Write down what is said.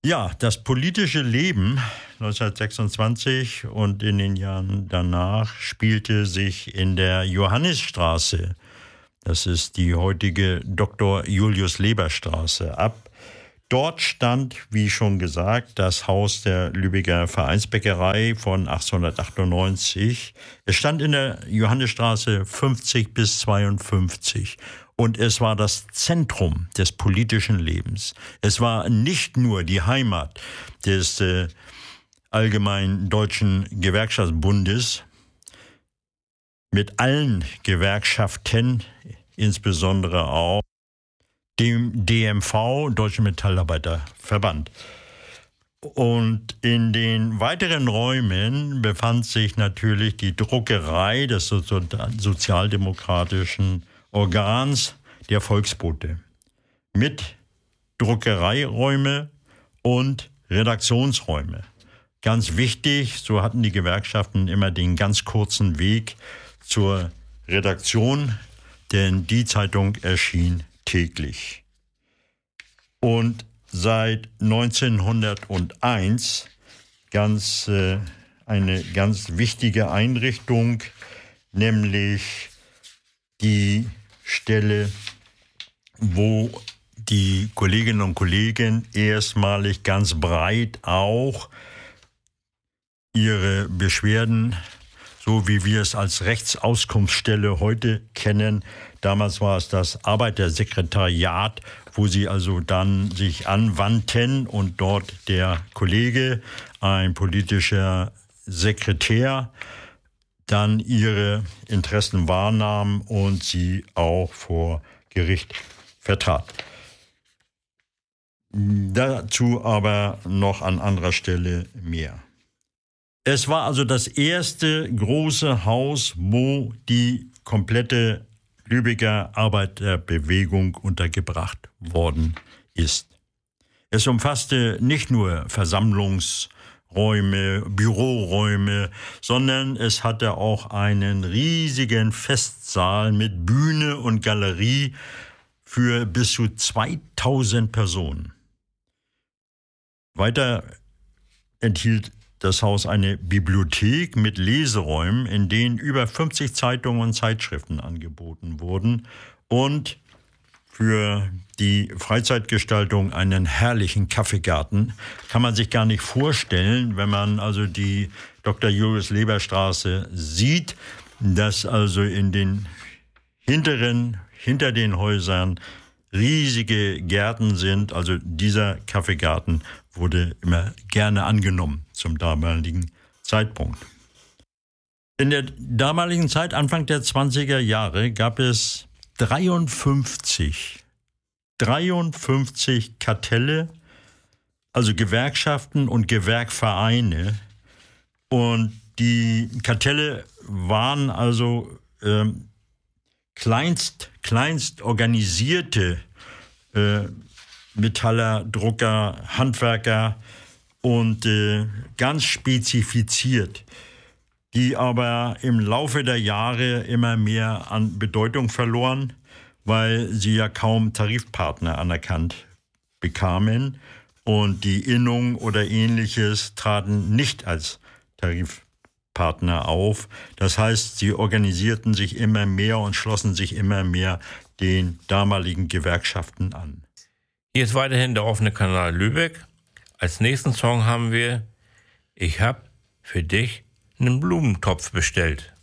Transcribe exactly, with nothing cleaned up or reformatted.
Ja, das politische Leben neunzehnhundertsechsundzwanzig und in den Jahren danach spielte sich in der Johannisstraße, das ist die heutige Doktor Julius Leber Straße, ab. Dort stand, wie schon gesagt, das Haus der Lübecker Vereinsbäckerei von achtzehnhundertachtundneunzig. Es stand in der Johannisstraße fünfzig bis zweiundfünfzig. Und es war das Zentrum des politischen Lebens. Es war nicht nur die Heimat des äh, Allgemeinen Deutschen Gewerkschaftsbundes mit allen Gewerkschaften, insbesondere auch dem D M V, Deutschen Metallarbeiterverband. Und in den weiteren Räumen befand sich natürlich die Druckerei des sozialdemokratischen Organs der Volksbote mit Druckereiräume und Redaktionsräume. Ganz wichtig, so hatten die Gewerkschaften immer den ganz kurzen Weg zur Redaktion, denn die Zeitung erschien täglich. Und seit neunzehnhunderteins ganz, äh, eine ganz wichtige Einrichtung, nämlich die Stelle, wo die Kolleginnen und Kollegen erstmalig ganz breit auch ihre Beschwerden, so wie wir es als Rechtsauskunftsstelle heute kennen, damals war es das Arbeitersekretariat, wo sie also dann sich anwandten und dort der Kollege, ein politischer Sekretär, dann ihre Interessen wahrnahm und sie auch vor Gericht vertrat. Dazu aber noch an anderer Stelle mehr. Es war also das erste große Haus, wo die komplette Lübecker Arbeiterbewegung untergebracht worden ist. Es umfasste nicht nur Versammlungs- Räume, Büroräume, sondern es hatte auch einen riesigen Festsaal mit Bühne und Galerie für bis zu zweitausend Personen. Weiter enthielt das Haus eine Bibliothek mit Leseräumen, in denen über fünfzig Zeitungen und Zeitschriften angeboten wurden und für die Freizeitgestaltung einen herrlichen Kaffeegarten. Kann man sich gar nicht vorstellen, wenn man also die Doktor Julius Leber Straße sieht, dass also in den hinteren, hinter den Häusern riesige Gärten sind. Also dieser Kaffeegarten wurde immer gerne angenommen zum damaligen Zeitpunkt. In der damaligen Zeit, Anfang der zwanziger Jahre, gab es dreiundfünfzig, dreiundfünfzig Kartelle, also Gewerkschaften und Gewerkvereine. Und die Kartelle waren also ähm, kleinst, kleinst organisierte äh, Metaller, Drucker, Handwerker und äh, ganz spezifiziert, die aber im Laufe der Jahre immer mehr an Bedeutung verloren, weil sie ja kaum Tarifpartner anerkannt bekamen und die Innung oder Ähnliches traten nicht als Tarifpartner auf. Das heißt, sie organisierten sich immer mehr und schlossen sich immer mehr den damaligen Gewerkschaften an. Hier ist weiterhin der offene Kanal Lübeck. Als nächsten Song haben wir Ich hab für dich einen Blumentopf bestellt.